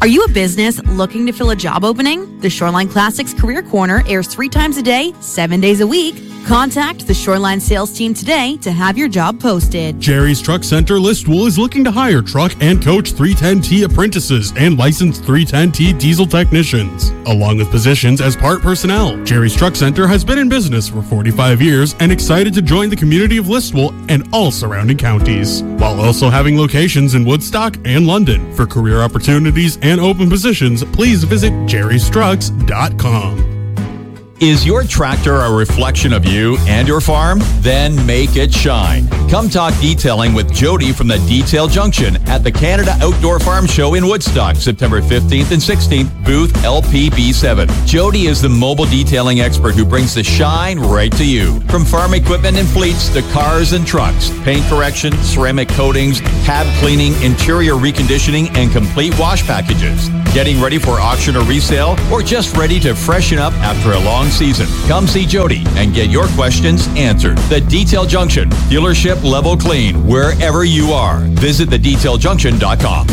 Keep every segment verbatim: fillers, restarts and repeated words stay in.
Are you a business looking to fill a job opening? The Shoreline Classics Career Corner airs three times a day, seven days a week. Contact the Shoreline sales team today to have your job posted. Jerry's Truck Center Listowel is looking to hire truck and coach three ten T apprentices and licensed three ten T diesel technicians, along with positions as part personnel. Jerry's Truck Center has been in business for forty-five years and excited to join the community of Listowel and all surrounding counties, while also having locations in Woodstock and London. For career opportunities and open positions, please visit jerrys trucks dot com. Is your tractor a reflection of you and your farm? Then make it shine. Come talk detailing with Jody from the Detail Junction at the Canada Outdoor Farm Show in Woodstock, September fifteenth and sixteenth, booth L P B seven. Jody is the mobile detailing expert who brings the shine right to you. From farm equipment and fleets to cars and trucks, paint correction, ceramic coatings, cab cleaning, interior reconditioning, and complete wash packages. Getting ready for auction or resale, or just ready to freshen up after a long season? Come see Jody and get your questions answered. The Detail Junction, dealership level clean wherever you are. Visit the detail junction dot com.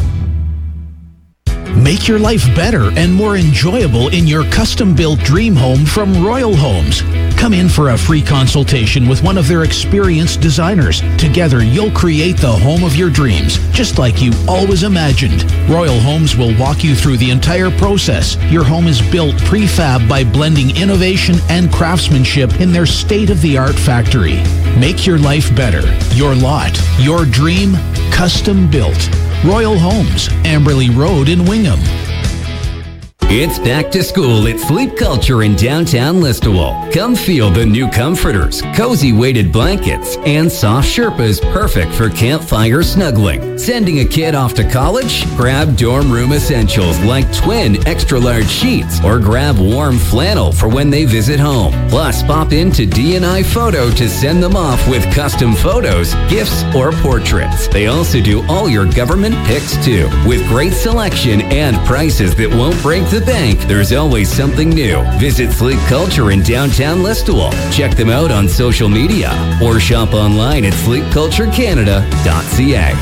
Make your life better and more enjoyable in your custom-built dream home from Royal Homes. Come in for a free consultation with one of their experienced designers. Together, you'll create the home of your dreams, just like you always imagined. Royal Homes will walk you through the entire process. Your home is built prefab by blending innovation and craftsmanship in their state-of-the-art factory. Make your life better. Your lot, your dream, custom built. Royal Homes, Amberley Road in Wingham. It's back to school at Sleep Culture in downtown Listowel. Come feel the new comforters, cozy weighted blankets, and soft Sherpas perfect for campfire snuggling. Sending a kid off to college? Grab dorm room essentials like twin extra-large sheets or grab warm flannel for when they visit home. Plus, pop into D and I Photo to send them off with custom photos, gifts, or portraits. They also do all your government pics too, with great selection and prices that won't break the bank. There's always something new. Visit Sleep Culture in downtown Listowel. Check them out on social media or shop online at sleep culture canada dot c a.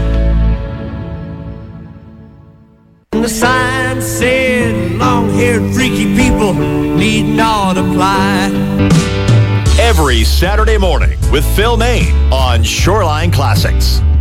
The sign said long-haired freaky people need not apply. Every Saturday morning with Phil Main on Shoreline Classics.